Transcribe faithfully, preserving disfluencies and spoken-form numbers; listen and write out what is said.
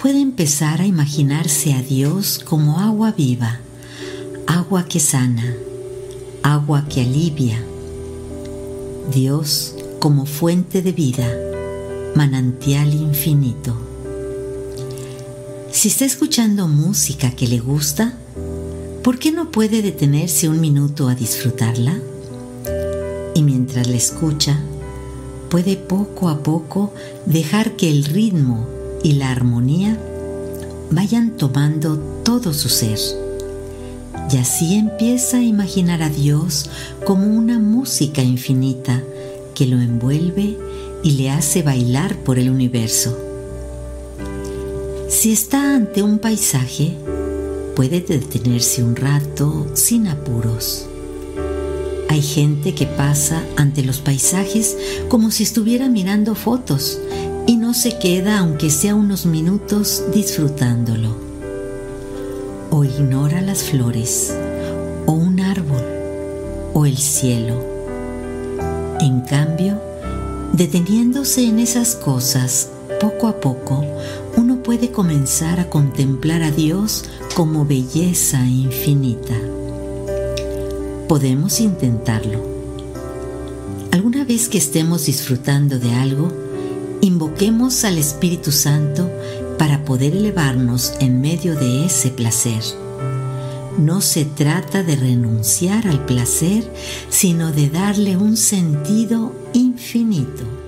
puede empezar a imaginarse a Dios como agua viva, agua que sana, agua que alivia. Dios como fuente de vida, manantial infinito. Si está escuchando música que le gusta, ¿por qué no puede detenerse un minuto a disfrutarla? Y mientras la escucha, puede poco a poco dejar que el ritmo y la armonía vayan tomando todo su ser. Y así empieza a imaginar a Dios como una música infinita que lo envuelve y le hace bailar por el universo. Si está ante un paisaje, puede detenerse un rato sin apuros. Hay gente que pasa ante los paisajes como si estuviera mirando fotos y no se queda aunque sea unos minutos disfrutándolo. O ignora las flores, o un árbol, o el cielo. En cambio, deteniéndose en esas cosas, poco a poco, uno puede comenzar a contemplar a Dios como belleza infinita. Podemos intentarlo. Alguna vez que estemos disfrutando de algo, invoquemos al Espíritu Santo para poder elevarnos en medio de ese placer. No se trata de renunciar al placer, sino de darle un sentido infinito.